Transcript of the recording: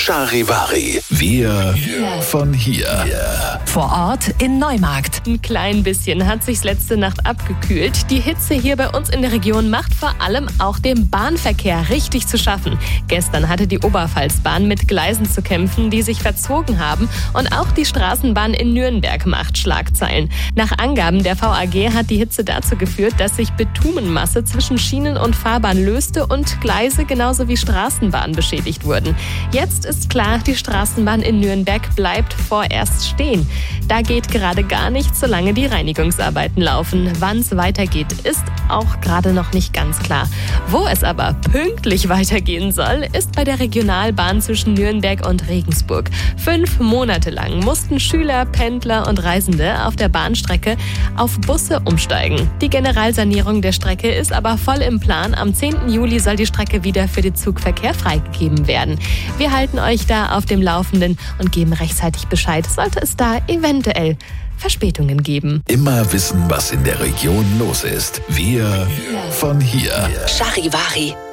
Charivari. Wir von hier. Vor Ort in Neumarkt. Ein klein bisschen hat sich's letzte Nacht abgekühlt. Die Hitze hier bei uns in der Region macht vor allem auch dem Bahnverkehr richtig zu schaffen. Gestern hatte die Oberpfalzbahn mit Gleisen zu kämpfen, die sich verzogen haben. Und auch die Straßenbahn in Nürnberg macht Schlagzeilen. Nach Angaben der VAG hat die Hitze dazu geführt, dass sich Bitumenmasse zwischen Schienen und Fahrbahn löste und Gleise genauso wie Straßenbahn beschädigt wurden. Jetzt ist klar, die Straßenbahn in Nürnberg bleibt vorerst stehen. Da geht gerade gar nichts, solange die Reinigungsarbeiten laufen. Wann es weitergeht, ist auch gerade noch nicht ganz klar. Wo es aber pünktlich weitergehen soll, ist bei der Regionalbahn zwischen Nürnberg und Regensburg. 5 Monate lang mussten Schüler, Pendler und Reisende auf der Bahnstrecke auf Busse umsteigen. Die Generalsanierung der Strecke ist aber voll im Plan. Am 10. Juli soll die Strecke wieder für den Zugverkehr freigegeben werden. Wir halten euch da auf dem Laufenden und geben rechtzeitig Bescheid, sollte es da eventuell Verspätungen geben. Immer wissen, was in der Region los ist. Wir von hier. Charivari.